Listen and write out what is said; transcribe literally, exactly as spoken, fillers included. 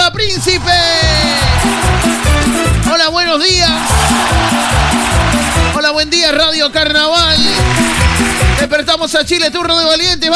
Hola, príncipe. Hola, buenos días. Hola, buen día, Radio Carnaval. Despertamos a Chile, turno de valientes.